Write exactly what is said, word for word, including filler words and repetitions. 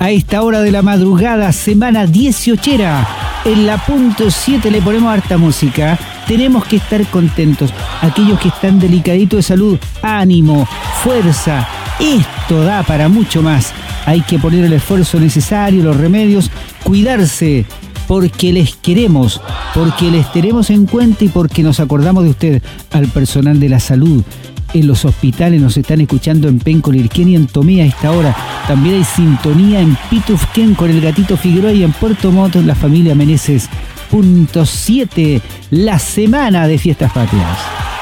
a esta hora de la madrugada, semana dieciochera. En la punto siete le ponemos harta música. Tenemos que estar contentos. Aquellos que están delicaditos de salud, ánimo, fuerza. Esto da para mucho más. Hay que poner el esfuerzo necesario, los remedios, cuidarse, porque les queremos, porque les tenemos en cuenta y porque nos acordamos de usted. Al personal de la salud, en los hospitales nos están escuchando en Penco, Lirquén y en Tomé a esta hora. También hay sintonía en Pitufquén con el Gatito Figueroa y en Puerto Montt la familia Meneses. Punto siete, la semana de Fiestas Patrias.